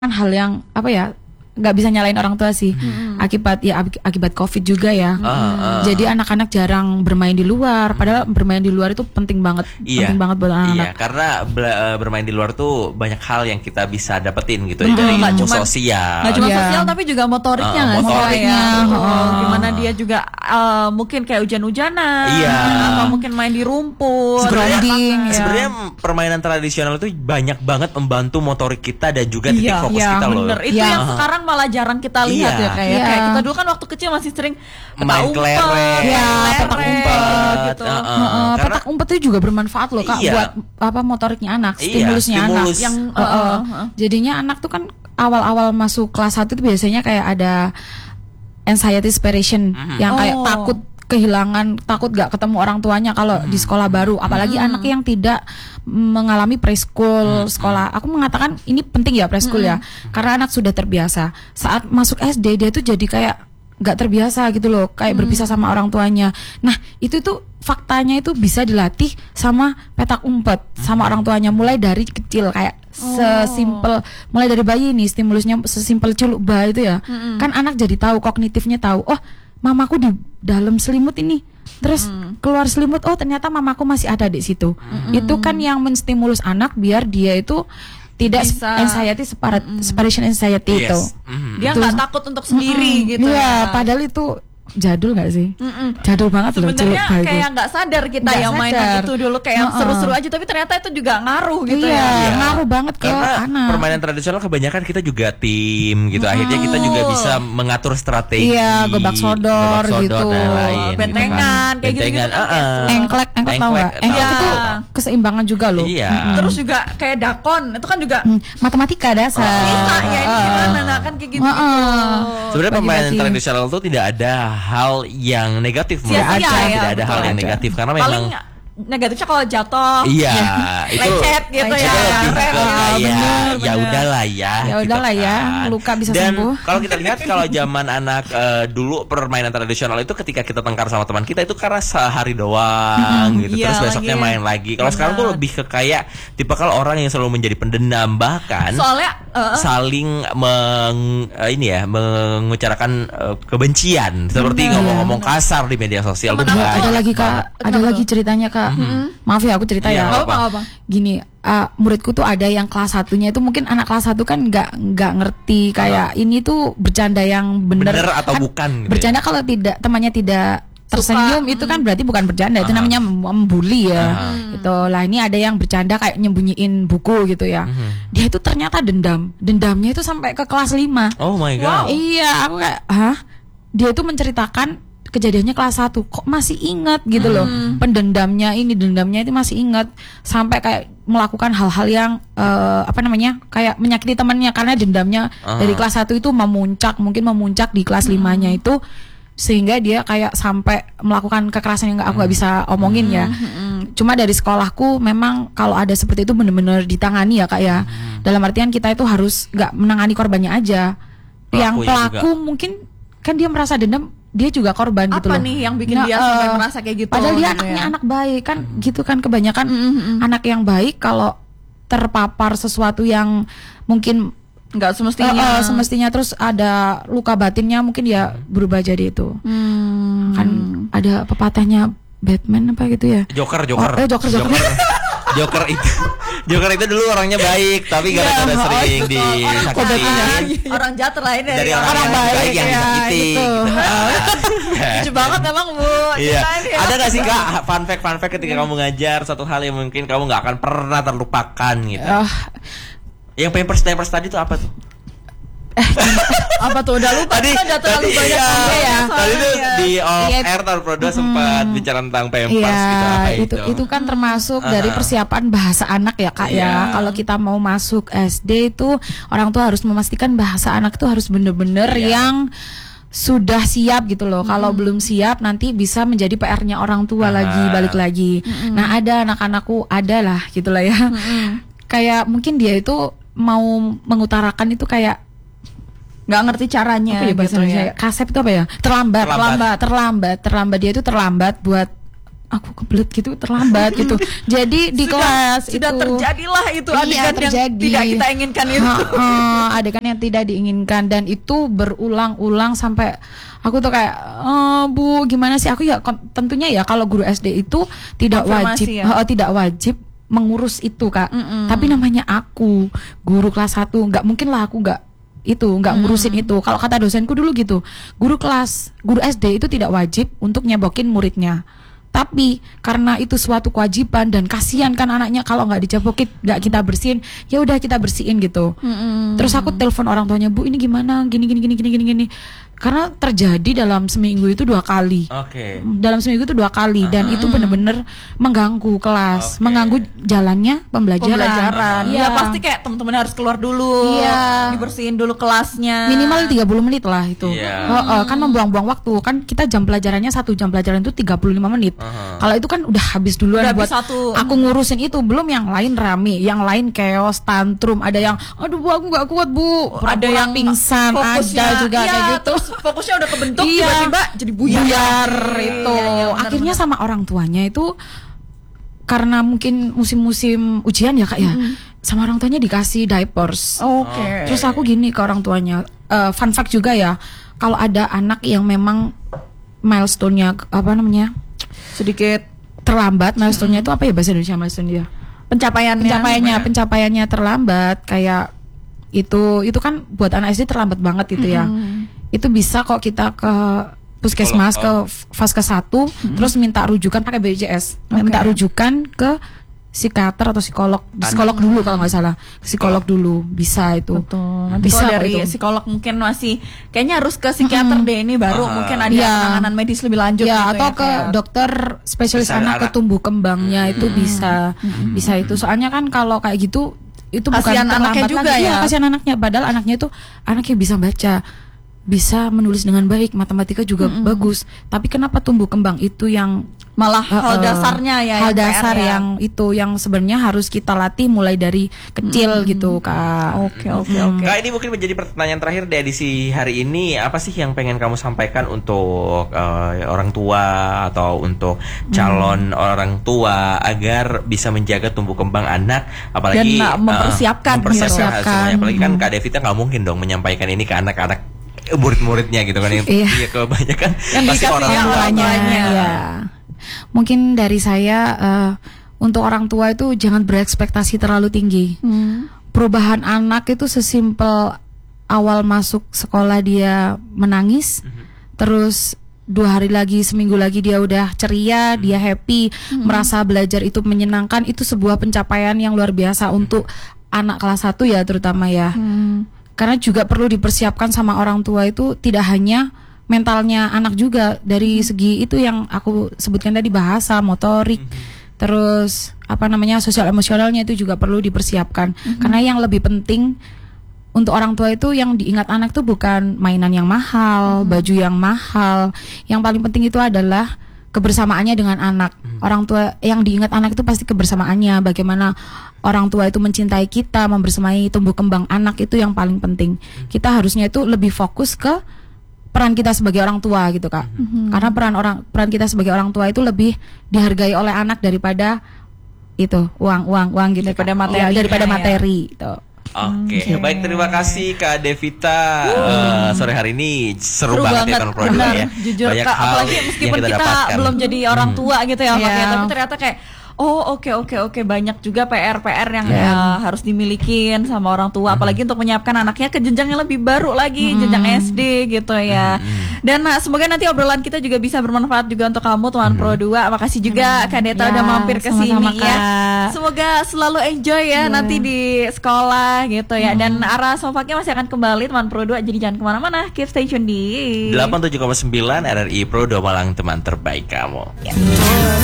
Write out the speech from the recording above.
hal yang apa ya, nggak bisa nyalain orang tua sih. Akibat COVID juga ya. Jadi anak-anak jarang bermain di luar, padahal bermain di luar itu penting banget. Penting banget buat anak-anak. Iya, karena bermain di luar tuh banyak hal yang kita bisa dapetin gitu dari ilmu sosial. Nggak cuma sosial tapi juga motoriknya nggak motoriknya. Gimana dia juga mungkin kayak hujan-hujanan, atau mungkin main di rumput. Sebenarnya permainan tradisional itu banyak banget membantu motorik kita dan juga titik fokus kita loh. Itu yang sekarang malah jarang kita lihat kayak kita dulu kan waktu kecil masih sering main kelereng, petak umpet gitu. Petak umpet itu juga bermanfaat loh Kak buat motoriknya anak, stimulusnya anak. Jadinya anak tuh kan awal-awal masuk kelas 1 itu biasanya kayak ada anxiety separation yang kayak takut kehilangan, takut gak ketemu orang tuanya kalau di sekolah baru, apalagi anak yang tidak mengalami preschool sekolah. Aku mengatakan ini penting ya preschool ya, karena anak sudah terbiasa. Saat masuk SD dia tuh jadi kayak gak terbiasa gitu loh, kayak berpisah sama orang tuanya. Nah itu tuh faktanya itu bisa dilatih sama petak umpet sama orang tuanya mulai dari kecil, kayak sesimpel mulai dari bayi nih, stimulusnya sesimpel celuk bah itu ya. Kan anak jadi tahu, kognitifnya tahu, oh mamaku di dalam selimut ini, terus keluar selimut, oh ternyata mamaku masih ada di situ. Itu kan yang menstimulus anak biar dia itu tidak anxiety separation anxiety itu. Dia nggak takut untuk sendiri gitu. Iya, padahal itu jadul nggak sih? Jadul banget loh. Sebenarnya kayak nggak sadar kita yang mainan itu dulu kayak seru-seru aja, tapi ternyata itu juga ngaruh gitu ya. Ngaruh banget ke anak. Permainan tradisional kebanyakan kita juga tim gitu. Akhirnya kita juga bisa mengatur strategi. Iya, gobak sodor gitu. Dan lain, bentengan kayak gitu. Engklek tahu nggak? Engklek itu keseimbangan juga loh. Terus juga kayak dakon itu kan juga matematika dasar. Bisa ya, ini gimana kan kayak gitu. Sebenarnya permainan tradisional itu tidak ada hal yang negatif, tidak ada hal yang negatif karena memang negatifnya kalau jatuh, itu lecet gitu ya udahlah ya, luka bisa dan sembuh. Kalau kita lihat kalau zaman anak dulu permainan tradisional itu ketika kita tengkar sama teman kita itu karena sehari doang gitu, terus besoknya main lagi. Kalau sekarang tuh lebih ke kayak tipikal orang yang selalu menjadi pendendam, bahkan soalnya saling mengucarakan kebencian seperti ngomong-ngomong kasar di media sosial. Ada lagi Kak, ada lagi ceritanya Kak. Maaf ya aku cerita ya. Apa? Gini, muridku tuh ada yang kelas 1-nya itu mungkin anak kelas 1 kan nggak ngerti kayak ini tuh bercanda yang bener atau kan, bukan gitu. Bercanda kalau tidak temannya tidak tersenyum itu kan berarti bukan bercanda, itu namanya membuli ya. Gitu lah, ini ada yang bercanda kayak nyembunyiin buku gitu ya. Dia itu ternyata dendamnya itu sampai ke kelas 5. Oh my god. Iya, aku kayak dia itu menceritakan kejadiannya kelas 1 kok masih ingat gitu loh. Dendamnya itu masih ingat sampai kayak melakukan hal-hal yang kayak menyakiti temannya karena dendamnya dari kelas 1 itu memuncak di kelas 5-nya itu, sehingga dia kayak sampai melakukan kekerasan yang aku nggak bisa omongin ya. Cuma dari sekolahku memang kalau ada seperti itu benar-benar ditangani ya Kak ya. Dalam artian kita itu harus nggak menangani korbannya aja. Yang pelaku juga mungkin kan dia merasa dendam, dia juga korban gitu loh. Apa nih yang bikin dia sampai merasa kayak gitu? Padahal dia gitu anaknya anak baik kan, gitu kan kebanyakan anak yang baik kalau terpapar sesuatu yang mungkin nggak semestinya, terus ada luka batinnya mungkin ya berubah jadi itu. Kan ada pepatahnya Batman apa gitu ya? Joker. Joker itu dulu orangnya baik, tapi gara-gara sering disakiti. Orang jahat lain dari orang baik yang disakiti. Lucu banget memang Bu. Iya. Ada nggak sih Kak fun fact ketika kamu ngajar satu hal yang mungkin kamu nggak akan pernah terlupakan gitu? Yang pampers tadi itu apa tuh? Apa tuh udah lupa? Udah terlalu banyak ya. Tadi tuh di air Tahun Pro 2 sempat bicara tentang pampers gitu. Itu kan termasuk dari persiapan bahasa anak ya Kak ya. Kalau kita mau masuk SD itu orang tua harus memastikan bahasa anak itu harus bener-bener yang sudah siap gitu loh. Kalau belum siap nanti bisa menjadi PR-nya orang tua balik lagi. Nah ada anak-anakku adalah gitulah ya. Kayak mungkin dia itu mau mengutarakan itu kayak nggak ngerti caranya gitu ya. Kasep itu apa ya? Terlambat. Dia itu terlambat buat aku kebelet gitu, terlambat gitu. Jadi di kelas sudah itu terjadilah itu adegan yang tidak kita inginkan itu. Adegan yang tidak diinginkan, dan itu berulang-ulang sampai aku tuh kayak Bu, gimana sih aku ya, tentunya ya kalau guru SD itu tidak wajib tidak wajib mengurus itu, Kak. Tapi namanya aku guru kelas 1, nggak mungkin lah aku nggak ngurusin itu. Kalau kata dosenku dulu gitu, guru SD itu tidak wajib untuk nyebokin muridnya. Tapi karena itu suatu kewajiban dan kasihan kan anaknya kalau nggak dijabokin, nggak kita bersihin, ya udah kita bersihin gitu. Terus aku telepon orang tuanya, Bu ini gimana, gini. Karena terjadi dalam seminggu itu 2 kali. Dalam seminggu itu 2 kali, dan itu benar-benar mengganggu kelas, mengganggu jalannya pembelajaran. Ya pasti kayak teman-teman harus keluar dulu, dibersihin dulu kelasnya. Minimal 30 menit lah itu. Kan membuang-buang waktu. Kan kita jam pelajarannya 1 jam pelajaran itu 35 menit. Kalau itu kan udah habis duluan buat aku ngurusin itu, belum yang lain rame, yang lain chaos, tantrum, ada yang aduh Bu aku nggak kuat Bu, ada yang pingsan, ada juga kayak gitu. Fokusnya udah kebentuk, tiba-tiba jadi buyar itu. Akhirnya sama orang tuanya itu, karena mungkin musim-musim ujian ya Kak ya, sama orang tuanya dikasih diapers. Terus aku gini ke orang tuanya, fun fact juga ya, kalau ada anak yang memang milestone-nya sedikit terlambat, milestone-nya itu apa ya bahasa Indonesia milestone dia? Pencapaiannya terlambat, kayak itu kan buat anak SD terlambat banget gitu ya. Itu bisa kok kita ke puskesmas, ke Vaskes 1, terus minta rujukan pakai BPJS. Minta rujukan ke psikiater atau psikolog dulu kalau nggak salah, psikolog dulu bisa itu. Betul. Nanti bisa dari itu. Psikolog mungkin masih kayaknya harus ke psikiater deh, ini baru mungkin ada penanganan medis lebih lanjut gitu atau ke dokter spesialis anak ke tumbuh kembangnya itu bisa itu. Soalnya kan kalau kayak gitu itu kasihan bukan anaknya juga ya. Kasihan anaknya, padahal anaknya itu anak yang bisa baca, bisa menulis dengan baik, matematika juga bagus. Tapi kenapa tumbuh kembang itu yang malah hal dasarnya hal dasar yang itu yang sebenarnya harus kita latih mulai dari kecil gitu Kak. Oke. Kak, ini mungkin menjadi pertanyaan terakhir di edisi hari ini. Apa sih yang pengen kamu sampaikan untuk orang tua atau untuk calon orang tua agar bisa menjaga tumbuh kembang anak, apalagi dan mempersiapkan semuanya. Apalagi kan Kak Devita nggak mungkin dong menyampaikan ini ke anak-anak murid-muridnya gitu kan, yang kebanyakan yang pasti orang tuanya. Ya. Mungkin dari saya untuk orang tua itu jangan berekspektasi terlalu tinggi. Perubahan anak itu sesimpel awal masuk sekolah dia menangis, terus 2 hari lagi, seminggu lagi dia udah ceria, dia happy, merasa belajar itu menyenangkan. Itu sebuah pencapaian yang luar biasa untuk anak kelas 1 ya terutama ya. Karena juga perlu dipersiapkan sama orang tua itu, tidak hanya mentalnya anak juga, dari segi itu yang aku sebutkan tadi, bahasa, motorik, terus sosial emosionalnya itu juga perlu dipersiapkan. Karena yang lebih penting untuk orang tua itu yang diingat anak tuh bukan mainan yang mahal, baju yang mahal. Yang paling penting itu adalah kebersamaannya dengan anak. Orang tua yang diingat anak itu pasti kebersamaannya, bagaimana orang tua itu mencintai kita, membersamai tumbuh kembang anak, itu yang paling penting. Kita harusnya itu lebih fokus ke peran kita sebagai orang tua gitu Kak. Karena peran kita sebagai orang tua itu lebih dihargai oleh anak daripada itu uang gitu, daripada materi, daripada materi gitu. Oke, baik, terima kasih Kak Devita. Sore hari ini seru banget ya Pro ya. Jujur Kak, apalagi meskipun kita belum jadi orang tua gitu ya, tapi ternyata kayak oke, banyak juga PR yang harus dimilikin sama orang tua, apalagi untuk menyiapkan anaknya ke jenjang yang lebih baru lagi, jenjang SD gitu ya. Dan semoga nanti obrolan kita juga bisa bermanfaat juga untuk kamu teman Pro 2. Makasih juga Kak Deta udah mampir ke sini ya. Semoga selalu enjoy ya nanti di sekolah gitu ya. Dan arah Sofaknya masih akan kembali teman Pro 2, jadi jangan kemana-mana, keep stay tune di 87,9 RRI Pro 2 Malang, teman terbaik kamu.